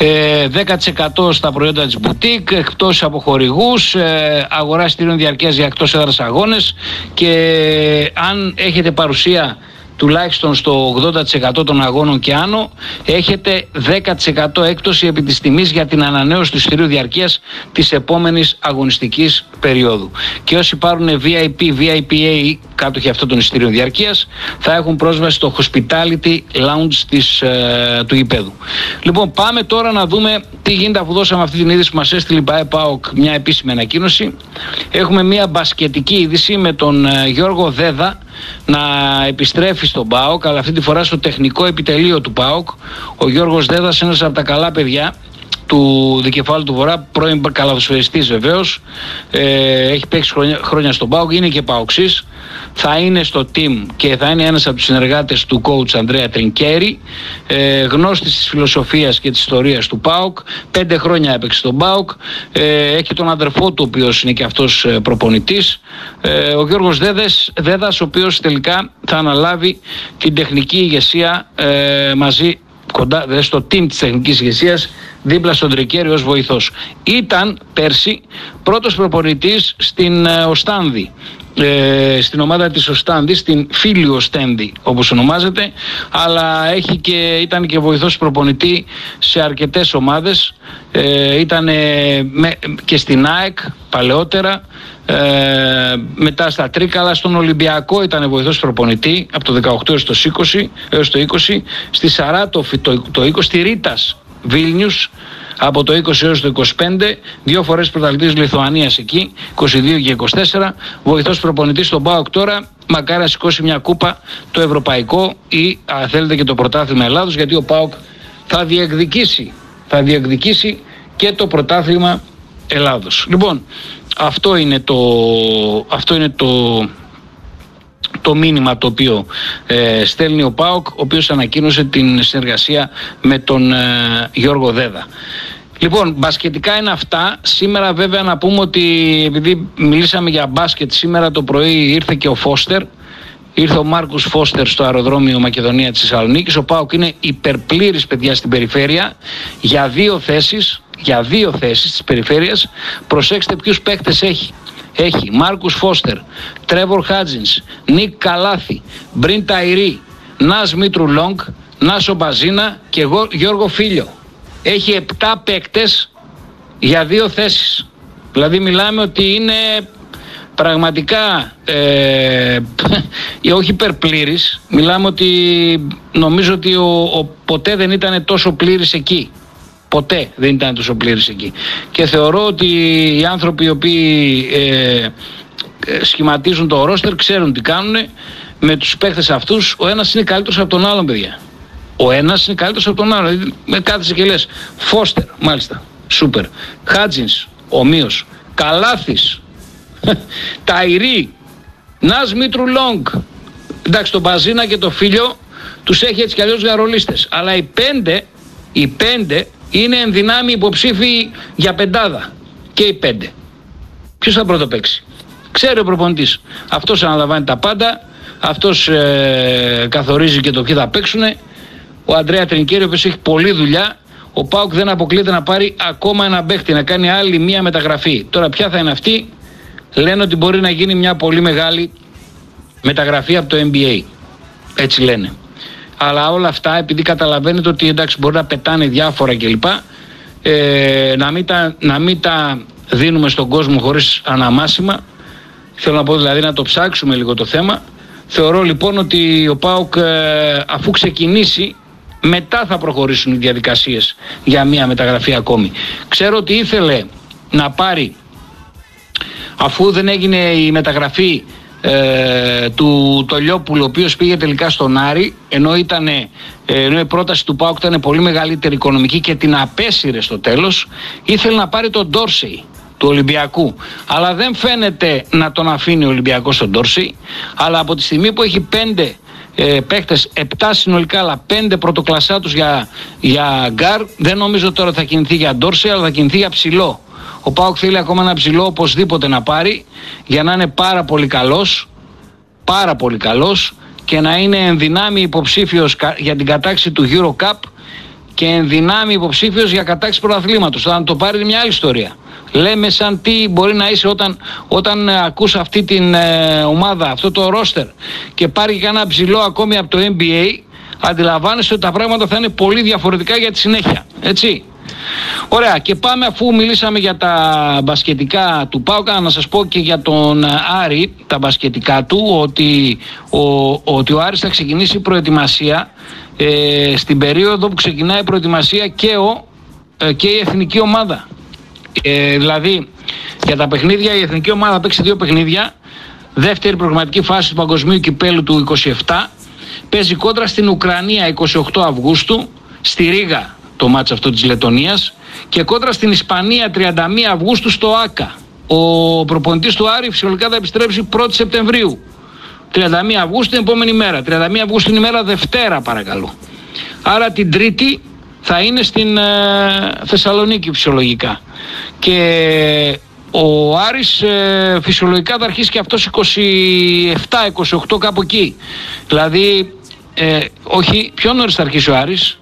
10% στα προϊόντα της μπουτίκ, εκτός από χορηγούς, αγορά εισιτηρίων διαρκείας για εκτός έδρας αγώνες, και αν έχετε παρουσία τουλάχιστον στο 80% των αγώνων και άνω, έχετε 10% έκπτωση επί της τιμής για την ανανέωση του εισιτηρίου διαρκείας της επόμενης αγωνιστικής περίοδου. Και όσοι πάρουν VIP, VIPA κάτοχοι αυτών των εισιτηρίων διαρκείας, θα έχουν πρόσβαση στο Hospitality Lounge του γηπέδου. Λοιπόν, πάμε τώρα να δούμε τι γίνεται, αφού δώσαμε αυτή την είδηση που μας έστειλε η ΠΑΟΚ, μια επίσημη ανακοίνωση. Έχουμε μια μπασκετική είδηση με τον Γιώργο Δέδα να επιστρέφει στον ΠΑΟΚ, αλλά αυτή τη φορά στο τεχνικό επιτελείο του ΠΑΟΚ. Ο Γιώργος Δέδας, ένας από τα καλά παιδιά του Δικεφάλου του Βορρά, πρώην καλαθοσφαιριστής βεβαίως, έχει παίξει χρόνια στον ΠΑΟΚ, είναι και ΠΑΟΚσής, θα είναι στο team και θα είναι ένας από τους συνεργάτες του coach Ανδρέα Τρινκέρι, γνώστης της φιλοσοφίας και της ιστορίας του ΠΑΟΚ, 5 χρόνια έπαιξε στον ΠΑΟΚ, έχει τον αδερφό του ο οποίος είναι και αυτός προπονητής, ο Γιώργος Δέδας, ο οποίος τελικά θα αναλάβει την τεχνική ηγεσία μαζί κοντά στο team της τεχνικής ηγεσίας, δίπλα στον Τρικέρι ως βοηθός. Ήταν πέρσι πρώτος προπονητής στην Οστάνδη, στην ομάδα της Οστάνδης, στην Φίλιο Οστένδη όπως ονομάζεται, αλλά ήταν και βοηθός προπονητή σε αρκετές ομάδες, ήταν και στην ΑΕΚ παλαιότερα, μετά στα Τρίκαλα, στον Ολυμπιακό ήταν βοηθός προπονητή από το 18 έως το 20, στη Σαράτοφ το 20, στη Ρίτας Βίλνιους από το 20 έως το 25, 2 φορές πρωταθλητής Λιθουανίας εκεί, 22 και 24, βοηθός προπονητής στον ΠΑΟΚ τώρα, μακάρι να σηκώσει μια κούπα, το ευρωπαϊκό ή αν θέλετε και το πρωτάθλημα Ελλάδος, γιατί ο ΠΑΟΚ θα διεκδικήσει και το πρωτάθλημα Ελλάδος. Λοιπόν, αυτό είναι το μήνυμα το οποίο στέλνει ο ΠΑΟΚ, ο οποίος ανακοίνωσε την συνεργασία με τον Γιώργο Δέδα. Λοιπόν, μπασκετικά είναι αυτά. Σήμερα βέβαια να πούμε ότι επειδή μιλήσαμε για μπάσκετ, σήμερα το πρωί ήρθε και ο Φώστερ. Ήρθε ο Μάρκους Φώστερ στο αεροδρόμιο Μακεδονία της Θεσσαλονίκης. Ο ΠΑΟΚ είναι υπερπλήρης, παιδιά, στην περιφέρεια για 2 θέσεις της περιφέρειας. Προσέξτε ποιους παίκτες έχει. Έχει Μάρκους Φώστερ, Τρέβορ Χάτζινς, Νίκ Καλάθη, Μπριν Ταϊρή, Νας Μήτρου Λόγκ, Νάσο Μπαζίνα και Γιώργο Φίλιο. Έχει 7 παίκτες για 2 θέσεις. Δηλαδή μιλάμε ότι είναι πραγματικά όχι υπερπλήρης. Μιλάμε ότι νομίζω ότι ποτέ δεν ήταν τόσο πλήρης εκεί. Ποτέ δεν ήταν τόσο πλήρης εκεί. Και θεωρώ ότι οι άνθρωποι οι οποίοι σχηματίζουν το ρόστερ ξέρουν τι κάνουν με τους παίχτες αυτούς. Ο ένας είναι καλύτερος από τον άλλον, παιδιά. Ο ένας είναι καλύτερος από τον άλλον. Δηλαδή, με κάθεσαι και λες Φώστερ, μάλιστα, σούπερ. Χάτζινς, ομοίως. Καλάθης, Ταϊρή, Νας Μήτρου Λόγκ. Εντάξει, τον Μπαζίνα και το Φίλιο τους έχει έτσι κι αλλιώς για ρολίστες. Αλλά οι πέντε είναι ενδυνάμει υποψήφοι για πεντάδα. Και οι 5. Ποιος θα πρώτο παίξει? Ξέρει ο προπονητής. Αυτός αναλαμβάνει τα πάντα. Αυτός καθορίζει και το ποιοι θα παίξουν. Ο Ανδρέα Τρινκέρι, ο οποίος έχει πολλή δουλειά. Ο ΠΑΟΚ δεν αποκλείεται να πάρει ακόμα ένα παίχτη, να κάνει άλλη μία μεταγραφή. Τώρα ποια θα είναι αυτή? Λένε ότι μπορεί να γίνει μια πολύ μεγάλη μεταγραφή από το NBA. Έτσι λένε. Αλλά όλα αυτά, επειδή καταλαβαίνετε ότι εντάξει μπορεί να πετάνε διάφορα κλπ, να μην τα δίνουμε στον κόσμο χωρίς αναμάσιμα. Θέλω να πω δηλαδή να το ψάξουμε λίγο το θέμα. Θεωρώ λοιπόν ότι ο ΠΑΟΚ αφού ξεκινήσει, μετά θα προχωρήσουν οι διαδικασίες για μια μεταγραφή ακόμη. Ξέρω ότι ήθελε να πάρει, αφού δεν έγινε η μεταγραφή του Τολιόπουλου, ο οποίος πήγε τελικά στον Άρη, ενώ η πρόταση του ΠΑΟΚ ήταν πολύ μεγαλύτερη οικονομική και την απέσυρε στο τέλος, ήθελε να πάρει τον Ντόρσεϊ του Ολυμπιακού, αλλά δεν φαίνεται να τον αφήνει ο Ολυμπιακός τον Ντόρσεϊ. Αλλά από τη στιγμή που έχει 5 παίκτες, 7 συνολικά, αλλά 5 πρωτοκλασσάτους για γκάρ, δεν νομίζω τώρα θα κινηθεί για Ντόρσεϊ, αλλά θα κινηθεί για ψηλό. Ο ΠΑΟΚ θέλει ακόμα ένα ψηλό οπωσδήποτε να πάρει, για να είναι πάρα πολύ καλός και να είναι ενδυνάμει υποψήφιος για την κατάξη του Euro Cup και εν δυνάμει υποψήφιος για κατάκτηση πρωταθλήματος. Θα το πάρει μια άλλη ιστορία. Λέμε σαν τι μπορεί να είσαι όταν ακούς αυτή την ομάδα, αυτό το ρόστερ και πάρει και ένα ψηλό ακόμη από το NBA, αντιλαμβάνεσαι ότι τα πράγματα θα είναι πολύ διαφορετικά για τη συνέχεια. Έτσι. Ωραία, και πάμε, αφού μιλήσαμε για τα μπασκετικά του ΠΑΟΚ, να σας πω και για τον Άρη τα μπασκετικά του, ότι ο Άρης θα ξεκινήσει προετοιμασία στην περίοδο που ξεκινάει η προετοιμασία και η εθνική ομάδα. Δηλαδή για τα παιχνίδια η εθνική ομάδα παίξει 2 παιχνίδια. Δεύτερη προγραμματική φάση του Παγκοσμίου Κυπέλου του 27, παίζει κόντρα στην Ουκρανία 28 Αυγούστου, στη Ρήγα το μάτς αυτό της Λετωνίας, και κόντρα στην Ισπανία 31 Αυγούστου στο ΆΚΑ. Ο προπονητής του Άρη φυσιολογικά θα επιστρέψει 1η Σεπτεμβρίου, 31 Αυγούστου την επόμενη μέρα. 31 Αυγούστου είναι η μέρα Δευτέρα, παρακαλώ. Άρα την Τρίτη θα είναι στην Θεσσαλονίκη φυσιολογικά. Και ο Άρης φυσιολογικά θα αρχίσει και αυτός 27-28 κάπου εκεί. Δηλαδή, όχι, πιο νωρίς θα αρχίσει ο Άρης,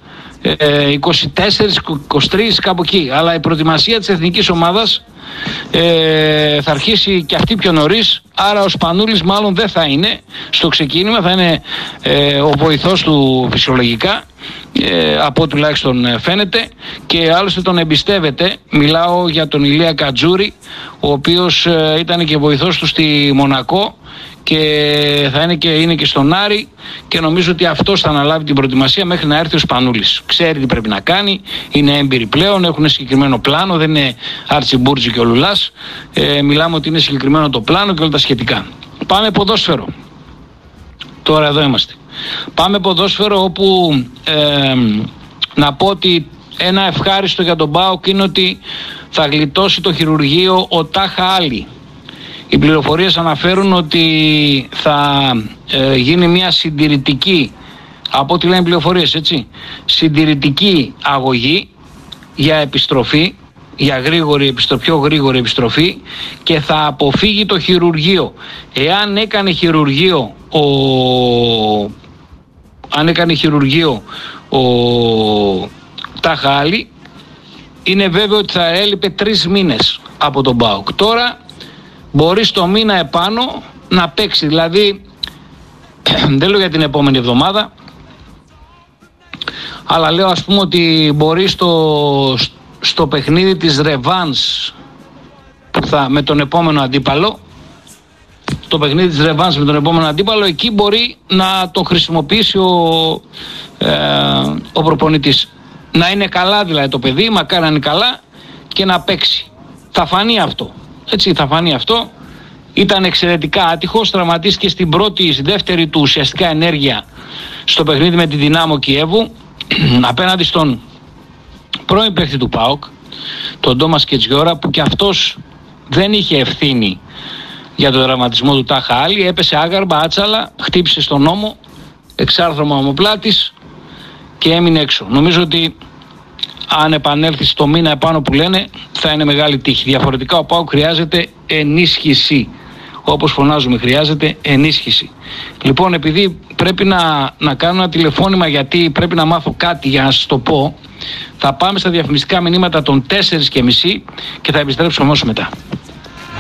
24-23 κάπου εκεί. Αλλά η προετοιμασία της εθνικής ομάδας θα αρχίσει και αυτή πιο νωρίς. Άρα ο Σπανούλης μάλλον δεν θα είναι στο ξεκίνημα, θα είναι ο βοηθός του φυσιολογικά, από τουλάχιστον φαίνεται, και άλλωστε τον εμπιστεύεται. Μιλάω για τον Ηλία Κατζούρη, ο οποίος ήταν και βοηθός του στη Μονακό και θα είναι και στον Άρη, και νομίζω ότι αυτός θα αναλάβει την προετοιμασία μέχρι να έρθει ο Σπανούλης. Ξέρει τι πρέπει να κάνει, είναι έμπειροι πλέον, έχουν συγκεκριμένο πλάνο, δεν είναι Άρτσι Μπούρτζη και ο Λουλάς. Μιλάμε ότι είναι συγκεκριμένο το πλάνο και όλα τα σχετικά. Πάμε ποδόσφαιρο. Τώρα εδώ είμαστε. Πάμε ποδόσφαιρο, όπου να πω ότι ένα ευχάριστο για τον ΠΑΟΚ είναι ότι θα γλιτώσει το χειρουργείο ο Τάχα Άλλη. Οι πληροφορίες αναφέρουν ότι θα γίνει μια συντηρητική, από ό,τι λένε οι πληροφορίες, έτσι, συντηρητική αγωγή για επιστροφή, για πιο γρήγορη επιστροφή, και θα αποφύγει το χειρουργείο. Εάν έκανε χειρουργείο ο Τάχα Άλλη, είναι βέβαιο ότι θα έλειπε 3 μήνες από τον ΠΑΟΚ. Τώρα μπορεί στο μήνα επάνω να παίξει, δηλαδή δεν λέω για την επόμενη εβδομάδα, αλλά λέω ας πούμε ότι μπορεί στο παιχνίδι της Ρεβάνς με τον επόμενο αντίπαλο, το παιχνίδι της Ρεβάνς με τον επόμενο αντίπαλο, εκεί μπορεί να το χρησιμοποιήσει ο προπονητής. Να είναι καλά δηλαδή το παιδί, μακάρι να είναι καλά και να παίξει. Θα φανεί αυτό. Έτσι, θα φανεί αυτό. Ήταν εξαιρετικά άτυχος, τραυματίστηκε στη δεύτερη του ουσιαστικά ενέργεια στο παιχνίδι με τη Δυνάμο Κιέβου απέναντι στον πρώην παίκτη του ΠΑΟΚ, τον Ντόμας Κετζιόρα, που και αυτός δεν είχε ευθύνη για τον τραυματισμό του Τάχα Άλλη. Έπεσε άγαρμα, άτσαλα, χτύπησε στον ώμο, εξάρθρωμα ομοπλάτης και έμεινε έξω. Νομίζω ότι αν επανέλθει στο μήνα επάνω που λένε, θα είναι μεγάλη τύχη. Διαφορετικά ο ΠΑΟΚ χρειάζεται ενίσχυση. Όπως φωνάζουμε, χρειάζεται ενίσχυση. Λοιπόν, επειδή πρέπει να κάνω ένα τηλεφώνημα, γιατί πρέπει να μάθω κάτι για να σας το πω, θα πάμε στα διαφημιστικά μηνύματα των 4:30 και θα επιστρέψουμε όμως μετά.